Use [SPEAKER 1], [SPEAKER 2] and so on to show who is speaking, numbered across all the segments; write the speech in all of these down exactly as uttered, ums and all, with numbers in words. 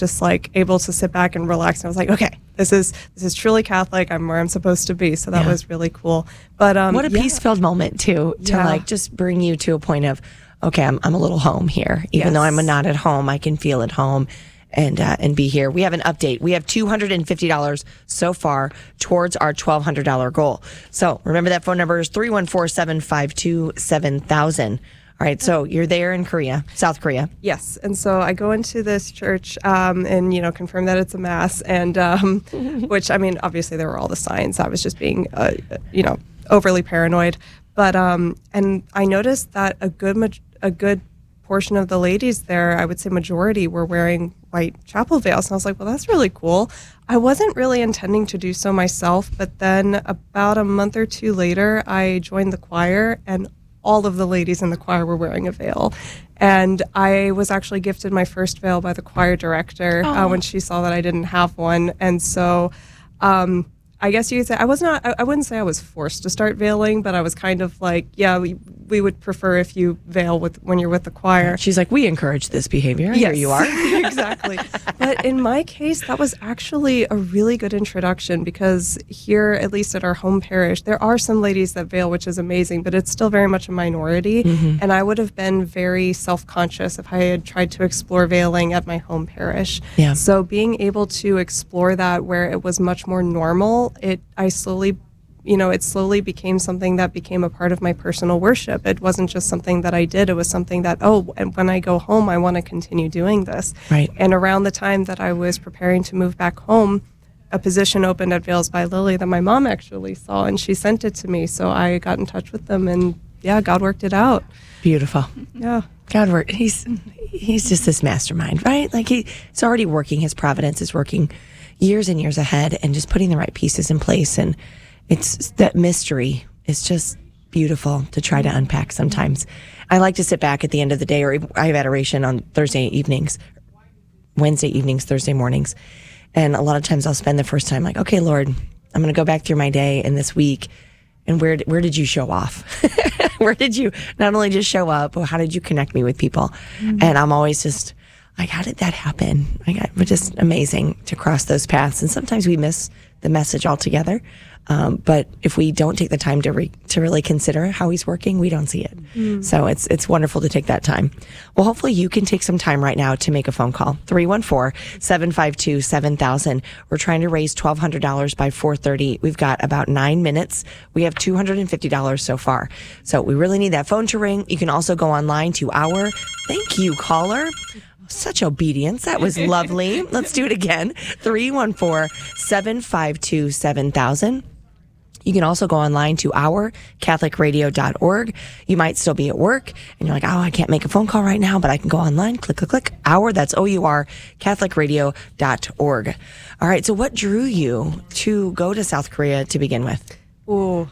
[SPEAKER 1] just like able to sit back and relax. And I was like, okay, this is this is truly Catholic. I'm where I'm supposed to be. So that
[SPEAKER 2] Yeah.
[SPEAKER 1] was really cool. But um,
[SPEAKER 2] what a
[SPEAKER 1] yeah.
[SPEAKER 2] peace-filled moment too, to
[SPEAKER 1] Yeah.
[SPEAKER 2] like just bring you to a point of, okay, I'm I'm a little home here, even
[SPEAKER 1] Yes.
[SPEAKER 2] though I'm not at home. I can feel at home. And uh, and be here. We have an update. We have two hundred fifty dollars so far towards our twelve hundred dollars goal. So remember that phone number is three one four, seven five two, seven thousand. All right, so you're there in Korea, South Korea.
[SPEAKER 1] Yes, and so I go into this church um, and, you know, confirm that it's a mass, and um, which, I mean, obviously there were all the signs. I was just being, uh, you know, overly paranoid. But, um, and I noticed that a good, ma- a good portion of the ladies there, I would say majority, were wearing white chapel veils. And I was like, well, that's really cool. I wasn't really intending to do so myself, but then about a month or two later, I joined the choir, and all of the ladies in the choir were wearing a veil. And I was actually gifted my first veil by the choir director uh, when she saw that I didn't have one. And so um, I guess you could say, I was not, I, I wouldn't say I was forced to start veiling, but I was kind of like, yeah, we, we would prefer if you veil with when you're with the choir.
[SPEAKER 2] She's like, we encourage this behavior.
[SPEAKER 1] Yes.
[SPEAKER 2] Here you are.
[SPEAKER 1] Exactly. But in my case, that was actually a really good introduction, because here, at least at our home parish, there are some ladies that veil, which is amazing, but it's still very much a minority. Mm-hmm. And I would have been very self-conscious if I had tried to explore veiling at my home parish.
[SPEAKER 2] Yeah.
[SPEAKER 1] So being able to explore that where it was much more normal, it I slowly you know, it slowly became something that became a part of my personal worship. It wasn't just something that I did. It was something that, oh, and when I go home, I want to continue doing this.
[SPEAKER 2] Right.
[SPEAKER 1] And around the time that I was preparing to move back home, a position opened at Veils by Lily that my mom actually saw, and she sent it to me. So I got in touch with them, and yeah, God worked it out.
[SPEAKER 2] Beautiful.
[SPEAKER 1] Yeah.
[SPEAKER 2] God work. He's he's just this mastermind, right? Like he, he's already working. His providence is working years and years ahead, and just putting the right pieces in place. And it's that mystery is just beautiful to try to unpack sometimes. I like to sit back at the end of the day, or I have adoration on Thursday evenings, Wednesday evenings, Thursday mornings. And a lot of times I'll spend the first time like, okay, Lord, I'm going to go back through my day and this week. And where where did you show off? Where did you not only just show up, but how did you connect me with people? Mm-hmm. And I'm always just like, how did that happen? Like, it was just amazing to cross those paths. And sometimes we miss the message altogether. Um, but if we don't take the time to re- to really consider how he's working, we don't see it. Mm. So it's it's wonderful to take that time. Well, hopefully you can take some time right now to make a phone call. three one four, seven five two, seven thousand. We're trying to raise twelve hundred dollars by four thirty. We've got about nine minutes. We have two hundred fifty dollars so far. So we really need that phone to ring. You can also go online to our, thank you, caller. Such obedience. That was lovely. Let's do it again. three one four, seven five two, seven thousand. You can also go online to our catholic radio dot org. You might still be at work and you're like, oh, I can't make a phone call right now, but I can go online. Click, click, click. Our, that's O U R, catholic radio dot org. All right. So what drew you to go to South Korea to begin with?
[SPEAKER 1] Oh,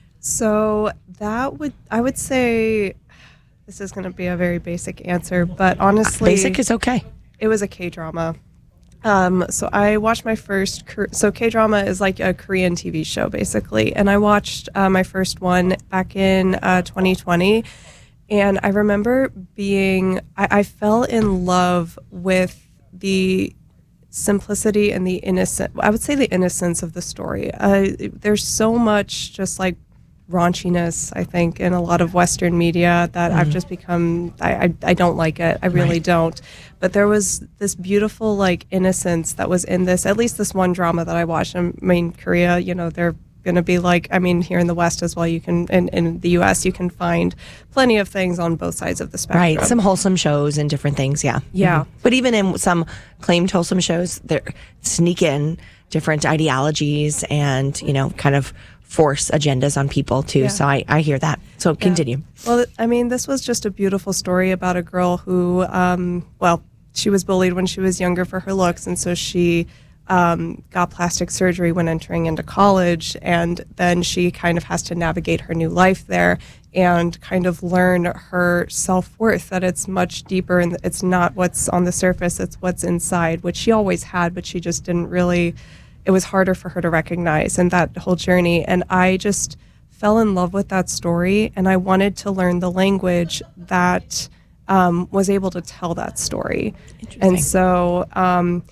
[SPEAKER 1] so that would, I would say, this is going to be a very basic answer, but honestly,
[SPEAKER 2] Basic is okay.
[SPEAKER 1] It was a K-drama. Um, so I watched my first, so K-drama is like a Korean T V show, basically. And I watched uh, my first one back in uh, twenty twenty. And I remember being, I, I fell in love with the simplicity and the innocent, I would say the innocence of the story. Uh, there's so much just like raunchiness, I think, in a lot of Western media that mm-hmm. I've just become, I, I, I don't like it. I really right. don't. But there was this beautiful, like, innocence that was in this, at least this one drama that I watched. I mean, Korea, you know, they're going to be like, I mean, here in the West as well, you can, in, in the U S, you can find plenty of things on both sides of the spectrum.
[SPEAKER 2] Right. Some wholesome shows and different things. Yeah.
[SPEAKER 1] Yeah.
[SPEAKER 2] Mm-hmm. But even in some claimed wholesome shows, they sneak in different ideologies and, you know, kind of force agendas on people too. Yeah. So I, I hear that. So yeah. Continue.
[SPEAKER 1] Well, I mean, this was just a beautiful story about a girl who, um, well, she was bullied when she was younger for her looks. And so she um, got plastic surgery when entering into college. And then she kind of has to navigate her new life there and kind of learn her self-worth, that it's much deeper and it's not what's on the surface, it's what's inside, which she always had, but she just didn't really, it was harder for her to recognize in that whole journey. And I just fell in love with that story, and I wanted to learn the language that um, was able to tell that story. And so, um,